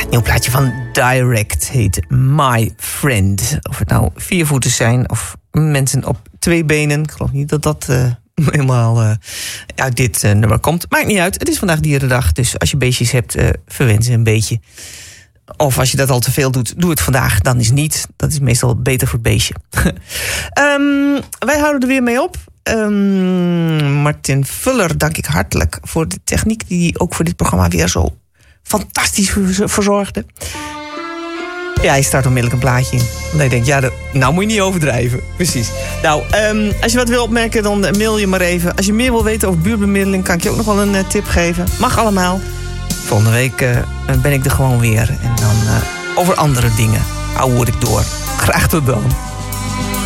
Nieuw plaatje van Direct heet My Friend. Of het nou 4 voeten zijn of mensen op 2 benen. Ik geloof niet dat dat helemaal uit dit nummer komt. Maakt niet uit, het is vandaag dierendag. Dus als je beestjes hebt, verwen ze een beetje. Of als je dat al te veel doet, doe het vandaag. Dan is niet. Dat is meestal beter voor het beestje. Wij houden er weer mee op. Martin Vuller, dank ik hartelijk voor de techniek die ook voor dit programma weer zo fantastisch verzorgde. Ja, hij start onmiddellijk een plaatje in. Want hij denkt, ja, nou moet je niet overdrijven. Precies. Nou, als je wat wil opmerken, dan mail je maar even. Als je meer wil weten over buurtbemiddeling, kan ik je ook nog wel een tip geven. Mag allemaal. Volgende week ben ik er gewoon weer. En dan over andere dingen. Hou ik door. Graag tot dan.